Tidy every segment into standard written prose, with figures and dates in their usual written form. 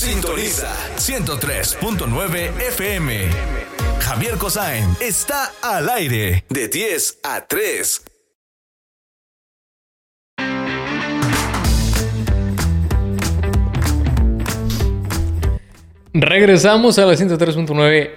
Sintoniza 103.9 FM. Javier Cosain está al aire de 10 a 3. Regresamos a la 103.9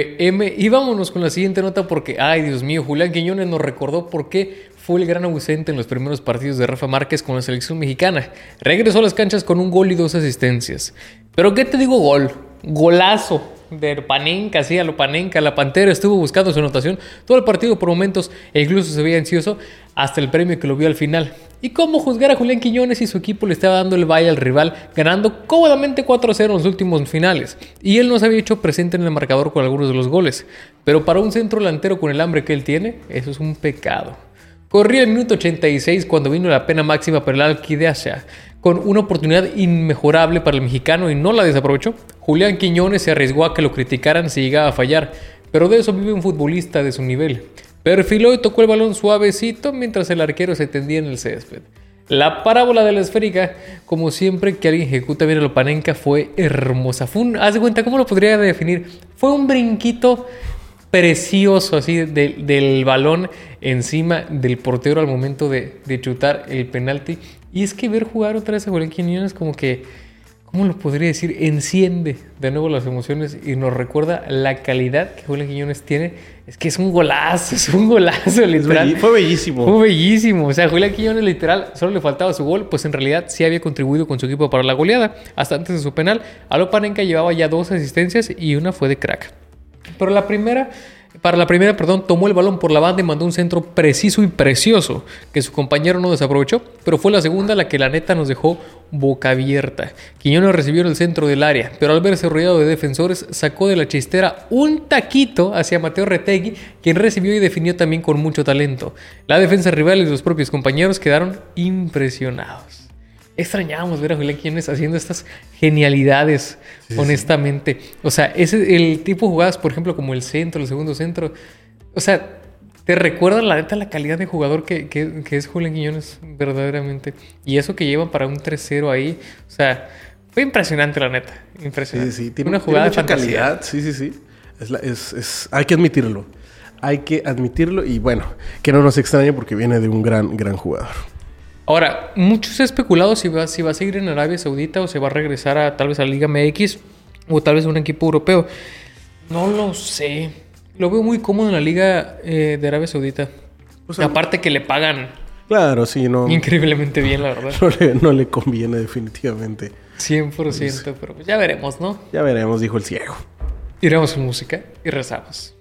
FM y vámonos con la siguiente nota porque, ay Dios mío, Julián Quiñones nos recordó por qué fue el gran ausente en los primeros partidos de Rafa Márquez con la selección mexicana. Regresó a las canchas con un gol y 2 asistencias. Pero ¿qué te digo gol? Golazo de Panenka, sí, a lo Panenka. La Pantera estuvo buscando su anotación todo el partido por momentos e incluso se veía ansioso hasta el premio que lo vio al final. ¿Y cómo juzgar a Julián Quiñones si su equipo le estaba dando el baile al rival, ganando cómodamente 4-0 en los últimos finales? Y él no se había hecho presente en el marcador con algunos de los goles. Pero para un centro delantero con el hambre que él tiene, eso es un pecado. Corría el minuto 86 cuando vino la pena máxima para el Al-Qidsiya, con una oportunidad inmejorable para el mexicano y no la desaprovechó. Julián Quiñones se arriesgó a que lo criticaran si llegaba a fallar, pero de eso vive un futbolista de su nivel. Perfiló y tocó el balón suavecito mientras el arquero se tendía en el césped. La parábola de la esférica, como siempre que alguien ejecuta bien a lo Panenka, fue hermosa. Haz de cuenta, ¿cómo lo podría definir? Fue un brinquito precioso así del balón encima del portero al momento de chutar el penalti. Y es que ver jugar otra vez a Julián Quiñones como que, ¿cómo lo podría decir? Enciende de nuevo las emociones y nos recuerda la calidad que Julián Quiñones tiene. Es que es un golazo literal. Fue bellísimo. Fue bellísimo. O sea, Julián Quiñones literal solo le faltaba su gol, pues en realidad sí había contribuido con su equipo para la goleada. Hasta antes de su penal, Aló Panenka llevaba ya 2 asistencias y una fue de crack. Pero para la primera, tomó el balón por la banda y mandó un centro preciso y precioso que su compañero no desaprovechó, pero fue la segunda la que la neta nos dejó boca abierta. Quiñones recibió en el centro del área, pero al verse rodeado de defensores sacó de la chistera un taquito hacia Mateo Retegui, quien recibió y definió también con mucho talento. La defensa rival y los propios compañeros quedaron impresionados. Extrañábamos ver a Julián Quiñones haciendo estas genialidades, sí, honestamente. Sí. O sea, el tipo de jugadas, por ejemplo, como el centro, el segundo centro. O sea, te recuerda la neta la calidad de jugador que es Julián Quiñones, verdaderamente. Y eso que llevan para un 3-0 ahí. O sea, fue impresionante, la neta. Impresionante. Sí. Tiene una jugada de calidad. Sí. Hay que admitirlo. Y bueno, que no nos extrañe porque viene de un gran jugador. Ahora, mucho se ha especulado si va a seguir en Arabia Saudita o se va a regresar tal vez a la Liga MX o tal vez a un equipo europeo. No lo sé. Lo veo muy cómodo en la Liga de Arabia Saudita. O sea, aparte que le pagan. Claro, sí, no. Increíblemente bien, la verdad. No le conviene definitivamente. 100%, pero pues ya veremos, ¿no? Ya veremos, dijo el ciego. Iremos con música y rezamos.